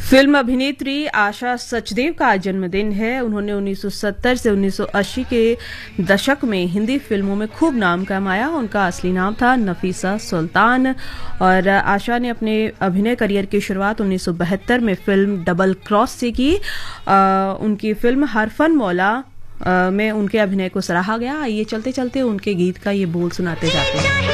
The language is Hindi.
फिल्म अभिनेत्री आशा सचदेव का आज जन्मदिन है। उन्होंने 1970 से 1980 के दशक में हिंदी फिल्मों में खूब नाम कमाया। उनका असली नाम था नफीसा सुल्तान और आशा ने अपने अभिनय करियर की शुरुआत 1972 में फिल्म डबल क्रॉस से की। उनकी फिल्म हरफन मौला में उनके अभिनय को सराहा गया। आइए चलते चलते उनके गीत का ये बोल सुनाते जाते हैं।